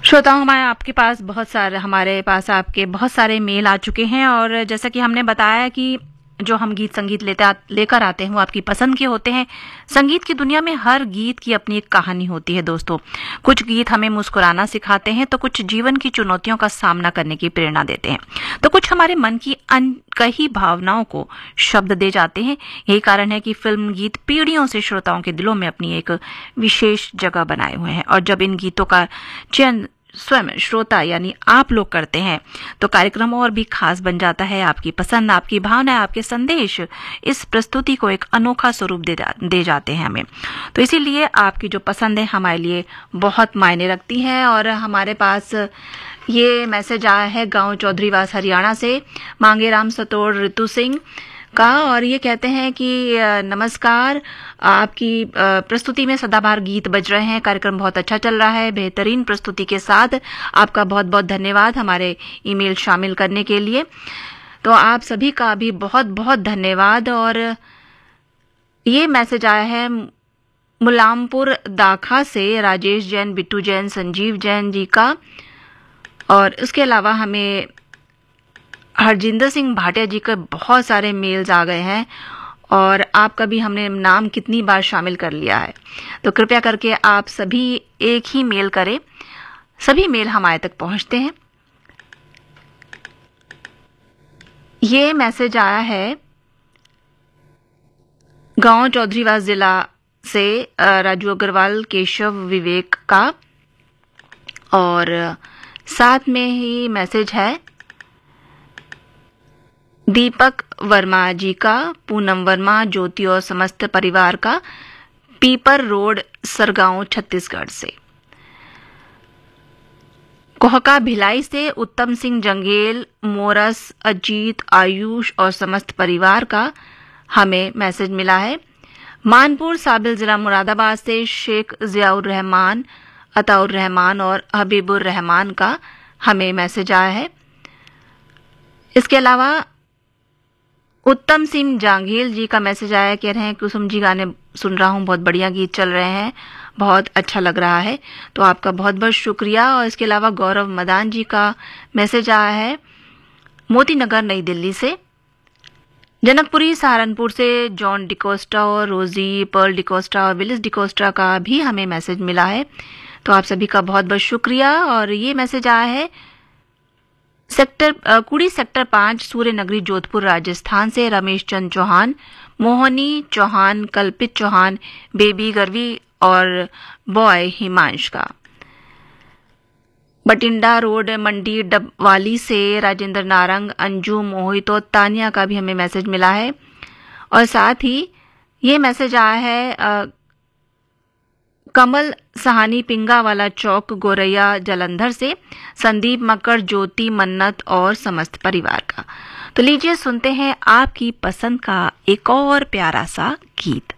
श्रोताओं, हमारे पास आपके बहुत सारे मेल आ चुके हैं और जैसा कि हमने बताया कि जो हम गीत संगीत लेकर आते हैं वो आपकी पसंद के होते हैं। संगीत की दुनिया में हर गीत की अपनी एक कहानी होती है दोस्तों। कुछ गीत हमें मुस्कुराना सिखाते हैं तो कुछ जीवन की चुनौतियों का सामना करने की प्रेरणा देते हैं, तो कुछ हमारे मन की अनकही भावनाओं को शब्द दे जाते हैं। यही कारण है कि फिल्म गीत पीढ़ियों से श्रोताओं के दिलों में अपनी एक विशेष जगह बनाए हुए हैं, और जब इन गीतों का चयन स्वयं श्रोता यानी आप लोग करते हैं तो कार्यक्रम और भी खास बन जाता है। आपकी पसंद, आपकी भावना, आपके संदेश इस प्रस्तुति को एक अनोखा स्वरूप दे जाते हैं हमें। तो इसीलिए आपकी जो पसंद है हमारे लिए बहुत मायने रखती है। और हमारे पास ये मैसेज आया है गांव चौधरीवास हरियाणा से मांगेराम सतोड़ ऋतु सिंह का, और ये कहते हैं कि नमस्कार, आपकी प्रस्तुति में सदाबहार गीत बज रहे हैं, कार्यक्रम बहुत अच्छा चल रहा है, बेहतरीन प्रस्तुति के साथ आपका बहुत बहुत धन्यवाद हमारे ईमेल शामिल करने के लिए। तो आप सभी का भी बहुत बहुत धन्यवाद। और ये मैसेज आया है मुलामपुर दाखा से राजेश जैन, बिट्टू जैन, संजीव जैन जी का, और इसके अलावा हमें हरजिंदर सिंह भाटिया जी के बहुत सारे मेल्स आ गए हैं, और आपका भी हमने नाम कितनी बार शामिल कर लिया है। तो कृपया करके आप सभी एक ही मेल करें, सभी मेल हमारे तक पहुंचते हैं। ये मैसेज आया है गांव चौधरीवास जिला से राजू अग्रवाल, केशव, विवेक का, और साथ में ही मैसेज है दीपक वर्मा जी का, पूनम वर्मा, ज्योति और समस्त परिवार का, पीपर रोड, सरगांव, छत्तीसगढ़ से। कोहका भिलाई से उत्तम सिंह जंगेल, मोरस, अजीत, आयुष और समस्त परिवार का हमें मैसेज मिला है। मानपुर साबिल जिला मुरादाबाद से शेख जियाउर रहमान, अताउर रहमान और हबीबुर रहमान का हमें मैसेज आया है। इसके अलावा उत्तम सिंह जांघेल जी का मैसेज आया, कह रहे हैं कुसुम जी गाने सुन रहा हूं, बहुत बढ़िया गीत चल रहे हैं, बहुत अच्छा लग रहा है, तो आपका बहुत बहुत शुक्रिया। और इसके अलावा गौरव मदान जी का मैसेज आया है मोती नगर, नई दिल्ली से। जनकपुरी सहारनपुर से जॉन डिकोस्टा और रोजी, पर्ल डिकोस्टा और विलिस डिकोस्टा का भी हमें मैसेज मिला है, तो आप सभी का बहुत बहुत शुक्रिया। और ये मैसेज आया है कुड़ी सेक्टर 5 सूर्य नगरी, जोधपुर, राजस्थान से रमेश चंद चौहान, मोहनी चौहान, कल्पित चौहान, बेबी गर्वी और बॉय हिमांश का। बटिंडा रोड, मंडी डबवाली से राजेंद्र नारंग, अंजू, मोहित और तानिया का भी हमें मैसेज मिला है। और साथ ही ये मैसेज आया है कमल सहानी, पिंगा वाला चौक, गोरैया, जलंधर से संदीप मक्कड़, ज्योति, मन्नत और समस्त परिवार का। तो लीजिए सुनते हैं आपकी पसंद का एक और प्यारा सा गीत।